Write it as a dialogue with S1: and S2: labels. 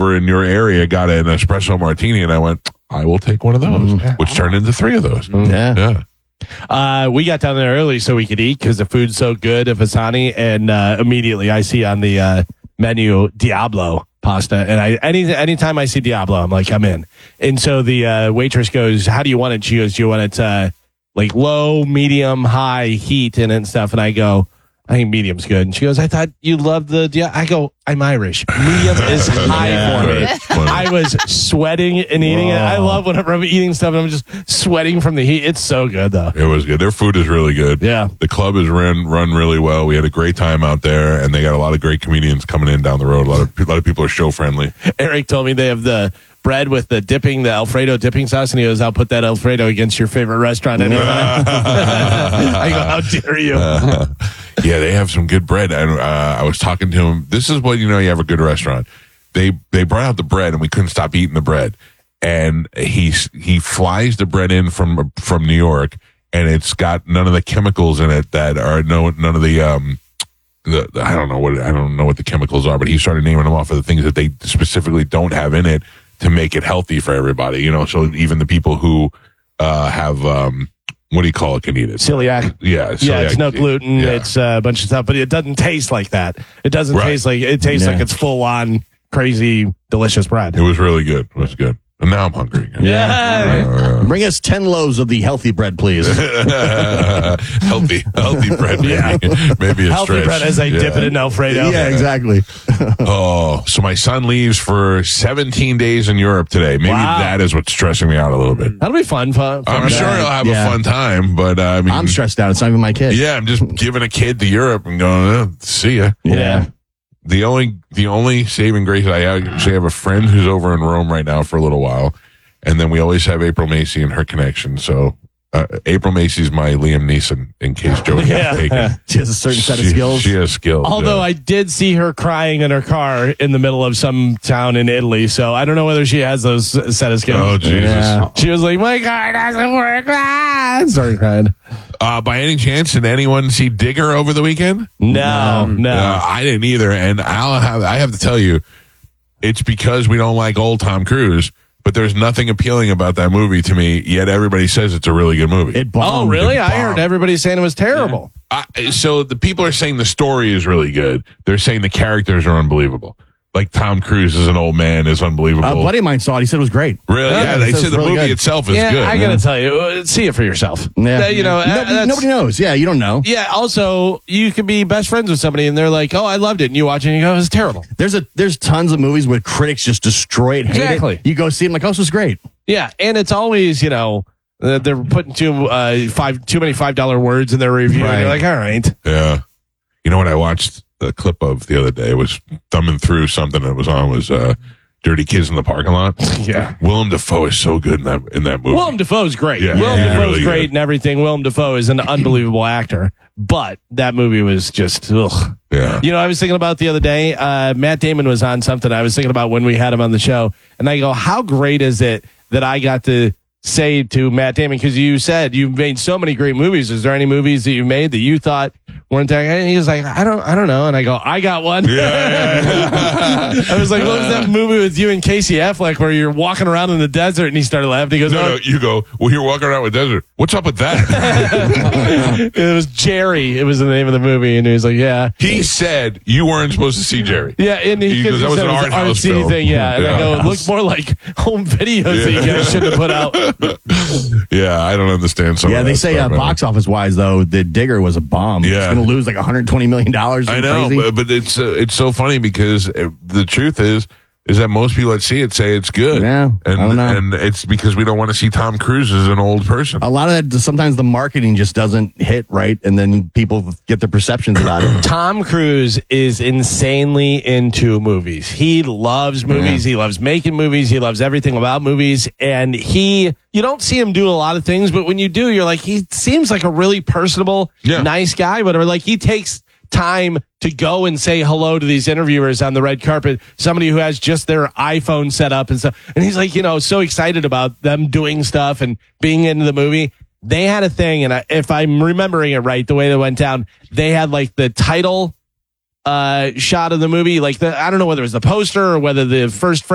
S1: over in your area got an espresso martini, and I went, I will take one of those, which turned into 3 of those.
S2: Yeah.
S3: We got down there early so we could eat because the food's so good at Fasani, and immediately I see on the menu Diablo pasta, and anytime I see Diablo, I'm like, I'm in. And so the waitress goes, "How do you want it?" She goes, "Do you want it like low, medium, high heat in it and stuff?" And I go, "I think medium's good." And she goes, "I thought you loved the." I go, "I'm Irish. Medium is high for me." I was sweating and eating it. I love whenever I'm eating stuff and I'm just sweating from the heat. It's so good, though.
S1: It was good. Their food is really good.
S3: Yeah.
S1: The club is run really well. We had a great time out there, and they got a lot of great comedians coming in down the road. A lot of people are show friendly.
S3: Eric told me they have the bread with the Alfredo dipping sauce, and he goes, "I'll put that Alfredo against your favorite restaurant anyway." I go, "How dare you?"
S1: Yeah, they have some good bread. I was talking to him. This is what you have a good restaurant. They brought out the bread, and we couldn't stop eating the bread. And he flies the bread in from New York, and it's got none of the chemicals in it that are none of the I don't know what the chemicals are, but he started naming them off of the things that they specifically don't have in it to make it healthy for everybody. So even the people who have what do you call it? Can eat it.
S3: Celiac.
S1: Yeah,
S3: it's no gluten. Yeah. It's a bunch of stuff, but it doesn't taste like that. It doesn't taste like it tastes like it's full on crazy delicious bread.
S1: It was really good. It was good. And now I'm hungry again.
S2: Yeah. Bring us 10 loaves of the healthy bread, please.
S1: healthy bread. Maybe a
S3: healthy
S1: stretch.
S3: bread as I dip it in Alfredo.
S2: Yeah, exactly.
S1: So my son leaves for 17 days in Europe today. Maybe that is what's stressing me out a little bit.
S3: That'll be fun.
S1: I'm sure he'll have a fun time, but
S2: I'm stressed out. It's not even my kid.
S1: Yeah, I'm just giving a kid to Europe and going, see ya.
S2: Yeah.
S1: The only saving grace, I actually have a friend who's over in Rome right now for a little while, and then we always have April Macy and her connection. So April Macy's my Liam Neeson, in case Jody gets taken.
S2: She has a certain set of skills.
S1: She has skills.
S3: Although I did see her crying in her car in the middle of some town in Italy, so I don't know whether she has those set of skills.
S1: Oh, Jesus.
S2: Yeah.
S3: She was like, "My car doesn't work." Started crying.
S1: By any chance, did anyone see Digger over the weekend?
S3: No.
S1: I didn't either. And I have to tell you, it's because we don't like old Tom Cruise, but there's nothing appealing about that movie to me, yet everybody says it's a really good movie.
S2: It bombed.
S3: Oh, really? I heard everybody saying it was terrible.
S1: So the people are saying the story is really good. They're saying the characters are unbelievable. Like Tom Cruise as an old man is unbelievable.
S2: A buddy of mine saw it. He said it was great.
S1: Really? Yeah, they said the
S2: really
S1: movie
S2: good.
S1: itself is good.
S3: I got to tell you, see it for yourself.
S2: Yeah. Nobody knows. Yeah, you don't know.
S3: Yeah, also, you could be best friends with somebody and they're like, "Oh, I loved it." And you watch it and you go, "It was terrible."
S2: There's tons of movies where critics just destroy it, hate
S3: Exactly.
S2: it. You go see them like, "Oh, this was great."
S3: Yeah, and it's always, they're putting too many $5 words in their review.
S2: Right.
S3: And you're like, all right.
S1: Yeah. You know what I watched a clip of the other day? Was thumbing through something that was on Dirty Kids in the Parking Lot.
S3: Yeah.
S1: Willem Dafoe is so good in that movie.
S3: Willem Dafoe's great.
S1: Yeah,
S3: Willem
S1: he's
S3: Dafoe's
S1: really
S3: great
S1: good.
S3: and everything. Willem Dafoe is an unbelievable actor. But that movie was just, ugh.
S1: Yeah.
S3: I was thinking about the other day, Matt Damon was on something. I was thinking about when we had him on the show. And I go, how great is it that I got to say to Matt Damon, because you said you've made so many great movies. Is there any movies that you've made that you thought weren't that? And he was like, I don't know. And I go, I got one.
S1: Yeah.
S3: I was like, what was that movie with you and Casey Affleck where you're walking around in the desert? And he started laughing. He goes,
S1: No, you go, well, you're walking around with desert. What's up with that?
S3: It was Jerry. It was the name of the movie. And he was like, yeah.
S1: He said you weren't supposed to see Jerry.
S3: Yeah, and he
S1: Because that was
S3: said
S1: an
S3: it
S1: art house
S3: artsy
S1: film.
S3: thing. Yeah, and I go, it looked more like home videos that you guys should have put out.
S1: Yeah, I don't understand some
S2: Yeah,
S1: of
S2: they
S1: that
S2: say
S1: stuff,
S2: box office wise though, the Digger was a bomb.
S1: Yeah.
S2: It's going to lose like $120 million.
S1: I know, but it's so funny because the truth is that most people that see it say it's good.
S2: Yeah, I don't know.
S1: And it's because we don't want to see Tom Cruise as an old person.
S2: A lot of that, sometimes the marketing just doesn't hit right, and then people get their perceptions about it.
S3: Tom Cruise is insanely into movies. He loves movies. He loves making movies. He loves everything about movies. And you don't see him do a lot of things, but when you do, you're like, he seems like a really personable, nice guy, whatever. Like he takes time to go and say hello to these interviewers on the red carpet, somebody who has just their iPhone set up and stuff. And he's like, so excited about them doing stuff and being into the movie. They had a thing, and if I'm remembering it right, the way that went down, they had like the title shot of the movie, like I don't know whether it was the poster or whether the first